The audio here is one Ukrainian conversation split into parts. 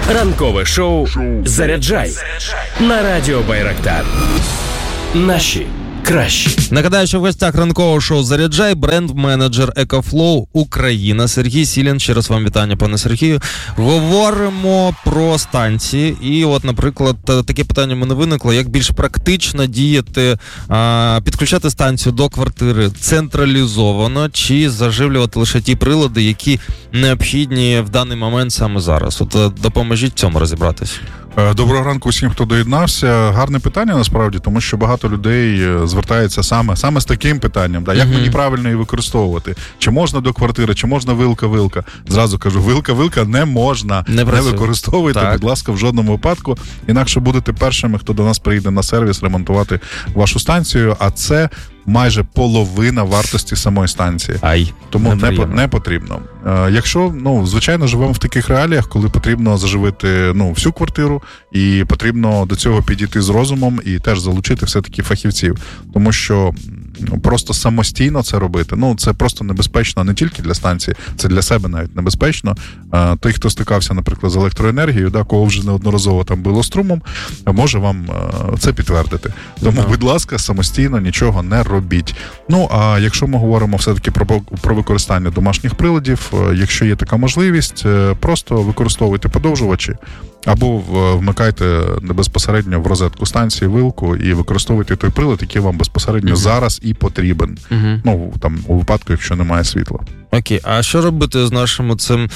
Ранкове шоу «Заряджай» на радіо Байрактар. Наші кращі. Нагадаю, що в гостях ранкового шоу «Заряджай» бренд-менеджер EcoFlow Україна Сергій Сілін. Ще раз вам вітання, пане Сергію. Говоримо про станції. І от, наприклад, таке питання в мене виникло. Як більш практично діяти, підключати станцію до квартири централізовано чи заживлювати лише ті прилади, які необхідні в даний момент саме зараз? От допоможіть в цьому розібратися. Доброго ранку усім, хто доєднався. Гарне питання, насправді, тому що багато людей звертається саме з таким питанням. Да? Як мені правильно її використовувати? Чи можна до квартири, чи можна вилка-вилка? Зразу кажу, вилка-вилка не можна. Не використовуйте, так. Будь ласка, в жодному випадку. Інакше будете першими, хто до нас приїде на сервіс ремонтувати вашу станцію, а це майже половина вартості самої станції. Тому не потрібно. Якщо, звичайно, живемо в таких реаліях, коли потрібно заживити всю квартиру, і потрібно до цього підійти з розумом і теж залучити все-таки фахівців. Тому що просто самостійно це робити, це просто небезпечно не тільки для станції, це для себе навіть небезпечно. Той, хто стикався, наприклад, з електроенергією, кого вже неодноразово там било струмом, може вам це підтвердити. Тому, будь ласка, самостійно нічого не робіть. А якщо ми говоримо все-таки про використання домашніх приладів, якщо є така можливість, просто використовуйте подовжувачі або вмикайте безпосередньо в розетку станції вилку і використовуйте той прилад, який вам безпосередньо зараз і потрібен. У випадку, якщо немає світла. Окей, а що робити з нашим цим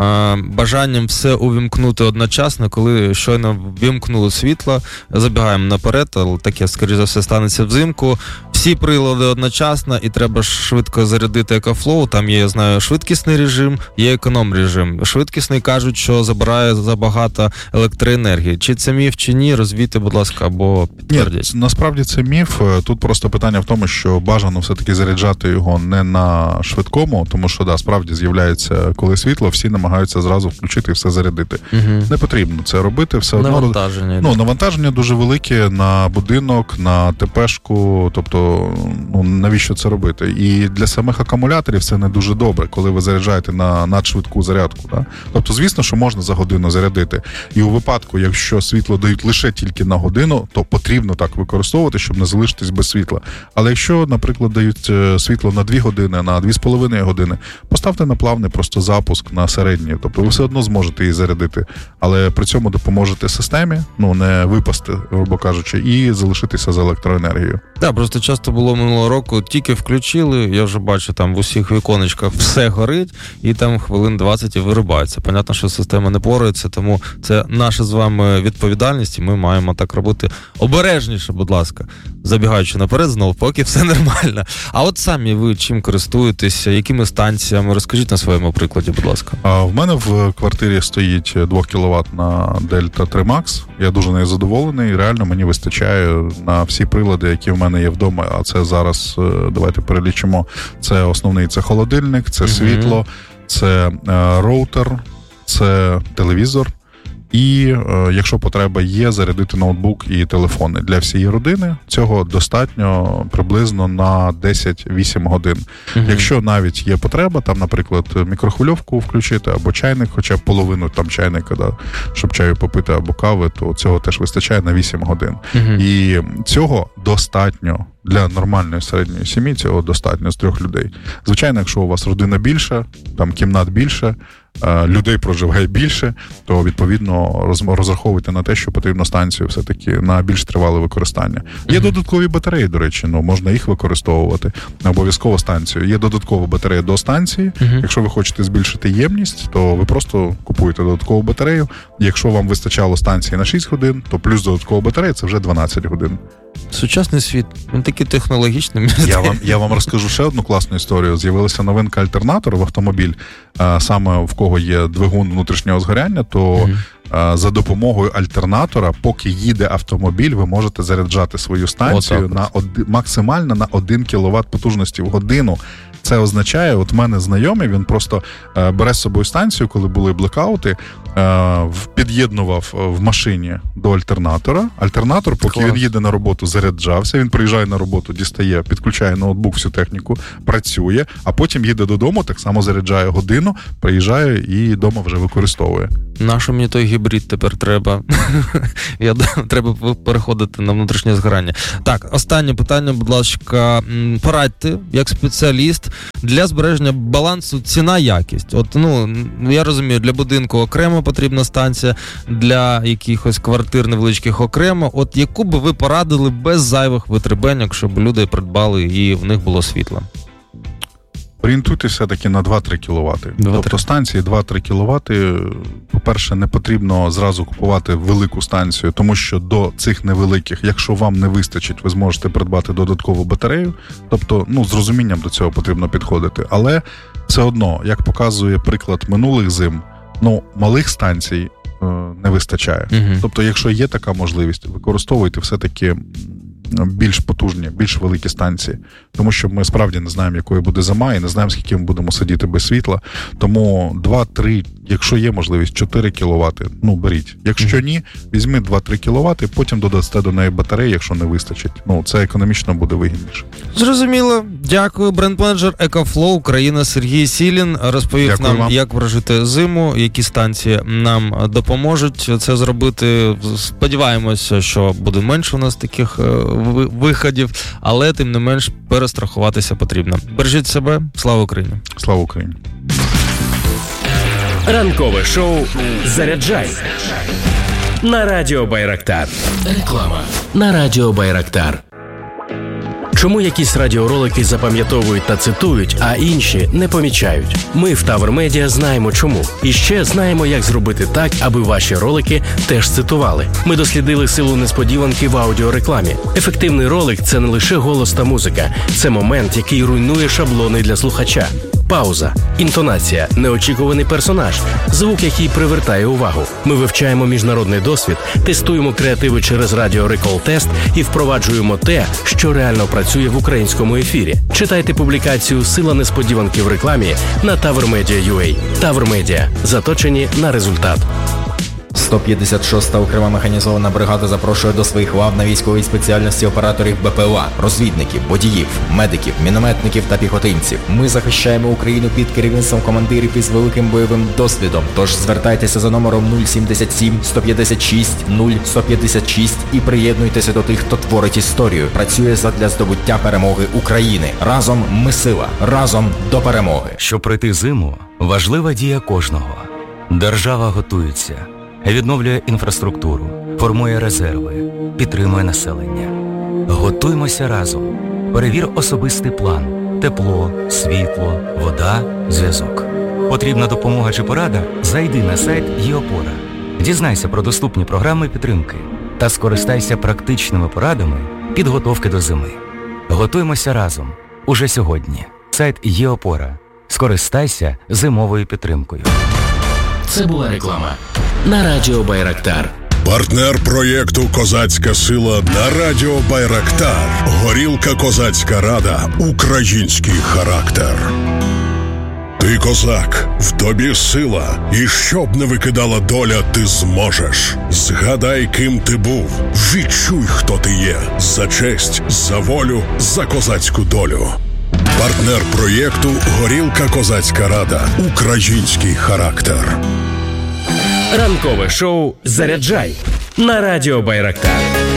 бажанням все увімкнути одночасно, коли щойно вимкнули світло, забігаємо наперед, але таке, скоріше за все, станеться взимку, всі прилади одночасно і треба швидко зарядити EcoFlow, там є, я знаю, швидкісний режим, є економ-режим. Швидкісний кажуть, що забирає забагато електроенергії. Чи це міф, чи ні, розвійте, будь ласка, або підтвердіть. Ні, насправді це міф. Тут просто питання в тому, що бажано все-таки заряджати його не на швидкому, тому що, справді з'являється, коли світло, всі намагаються зразу включити і все зарядити. Не потрібно це робити. Все одно навантаження дуже велике на будинок, на ТПшку, тобто навіщо це робити? І для самих акумуляторів це не дуже добре, коли ви заряджаєте на надшвидку зарядку. Да? Тобто, звісно, що можна за годину зарядити. І у випадку, якщо світло дають лише тільки на годину, то потрібно так використовувати, щоб не залишитись без світла. Але якщо, наприклад, дають світло на 2 години, на 2,5 години, поставте на плавний просто запуск на середній. Тобто ви все одно зможете її зарядити. Але при цьому допоможете системі, не випасти, грубо кажучи, і залишитися з електроенергією. Так, просто часто було минулого року, тільки включили, я вже бачу, там в усіх віконечках все горить, і там хвилин 20 і вирубається. Понятно, що система не порається, тому це наша з вами відповідальність, і ми маємо так робити обережніше, будь ласка, забігаючи наперед знову, поки все нормально. А от самі ви чим користуєтеся, якими станціями? Розкажіть на своєму прикладі, будь ласка. В мене в квартирі стоїть 2 кВт на Delta 3 Max. Я дуже нею задоволений. Реально мені вистачає на всі прилади, які в мене є вдома. А це зараз, давайте перелічимо, це основний, це холодильник, це світло, це роутер, це телевізор. І, якщо потреба є, зарядити ноутбук і телефони. Для всієї родини цього достатньо приблизно на 10-8 годин. Якщо навіть є потреба, там, наприклад, мікрохвильовку включити, або чайник, хоча б половину там чайника, щоб чаю попити, або кави, то цього теж вистачає на 8 годин. І цього достатньо. Для нормальної середньої сім'ї цього достатньо з 3 людей. Звичайно, якщо у вас родина більша, там кімнат більше, людей проживає більше, то, відповідно, розраховуйте на те, що потрібно станцію все-таки на більш тривале використання. Є додаткові батареї, до речі, можна їх використовувати. Не обов'язково станцію. Є додаткова батарея до станції. Якщо ви хочете збільшити ємність, то ви просто купуєте додаткову батарею. Якщо вам вистачало станції на 6 годин, то плюс додаткова батарея – це вже 12 годин. Сучасний світ, він такий технологічний. Я вам розкажу ще одну класну історію. З'явилася новинка альтернатор в автомобіль, саме в кого є двигун внутрішнього згоряння, то за допомогою альтернатора, поки їде автомобіль, ви можете заряджати свою станцію максимально на 1 кВт потужності в годину. Це означає, от в мене знайомий, він просто бере з собою станцію, коли були блекаути, під'єднував в машині до альтернатора. Альтернатор, поки він їде на роботу, заряджався, він приїжджає на роботу, дістає, підключає ноутбук, всю техніку, працює, а потім їде додому, так само заряджає годину, приїжджає і вдома вже використовує. Нащо мені той гібрид тепер треба? Треба переходити на внутрішнє згорання. Так, останнє питання, будь ласка, порадьте, як спеціаліст, для збереження балансу ціна-якість. От, я розумію, для будинку окремо потрібна станція, для якихось квартир невеличких окремо. От яку би ви порадили без зайвих витребеньок, щоб люди придбали і в них було світло? Орієнтуйтесь все-таки на 2-3 кВт. Тобто станції 2-3 кВт, по-перше, не потрібно зразу купувати велику станцію, тому що до цих невеликих, якщо вам не вистачить, ви зможете придбати додаткову батарею. Тобто, з розумінням до цього потрібно підходити. Але все одно, як показує приклад минулих зим, малих станцій не вистачає. Тобто, якщо є така можливість, використовуйте все-таки більш потужні, більш великі станції. Тому що ми справді не знаємо, якою буде зима, і не знаємо, скільки ми будемо сидіти без світла. Тому 2-3, якщо є можливість, 4 кВт, беріть. Якщо ні, візьміть 2-3 кВт, потім додасте до неї батареї, якщо не вистачить. Це економічно буде вигідніше. Зрозуміло. Дякую. Бренд-менеджер EcoFlow Україна Сергій Сілін розповів нам, як прожити зиму, які станції нам допоможуть це зробити. Сподіваємося, що буде менше у нас таких виходів, але тим не менш перестрахуватися потрібно. Бережіть себе. Слава Україні! Слава Україні! Ранкове шоу «Заряджай» на Радіо Байрактар. Реклама на Радіо Байрактар. Чому якісь радіоролики запам'ятовують та цитують, а інші не помічають? Ми в Тавр Медіа знаємо чому. І ще знаємо, як зробити так, аби ваші ролики теж цитували. Ми дослідили силу несподіванки в аудіорекламі. Ефективний ролик – це не лише голос та музика. Це момент, який руйнує шаблони для слухача. Пауза, інтонація, неочікуваний персонаж, звук, який привертає увагу. Ми вивчаємо міжнародний досвід, тестуємо креативи через Радіо Рекол Тест і впроваджуємо те, що реально працює в українському ефірі. Читайте публікацію «Сила несподіванки в рекламі» на TavrMedia.ua. Тавр Медіа. Заточені на результат. 156-та окрема механізована бригада запрошує до своїх лав на військовій спеціальності операторів БПЛА, розвідників, водіїв, медиків, мінометників та піхотинців. Ми захищаємо Україну під керівництвом командирів із великим бойовим досвідом. Тож звертайтеся за номером 077 156 0156 і приєднуйтеся до тих, хто творить історію, працює задля здобуття перемоги України. Разом ми сила, разом до перемоги. Щоб пройти зиму, важлива дія кожного. Держава готується. Відновлює інфраструктуру, формує резерви, підтримує населення. Готуймося разом. Перевір особистий план. Тепло, світло, вода, зв'язок. Потрібна допомога чи порада? Зайди на сайт ЄОПОРА. Дізнайся про доступні програми підтримки та скористайся практичними порадами підготовки до зими. Готуймося разом. Уже сьогодні. Сайт ЄОПОРА. Скористайся зимовою підтримкою. Це була реклама на Радіо Байрактар. Партнер проєкту «Козацька сила» на Радіо Байрактар. Горілка «Козацька рада». Український характер. Ти козак, в тобі сила, і щоб не викидала доля, ти зможеш. Згадай, ким ти був, відчуй, хто ти є. За честь, за волю, за козацьку долю. Партнер проєкту «Горілка «Козацька рада». Український характер. Ранкове шоу «Заряджай» на Радіо Байрактар.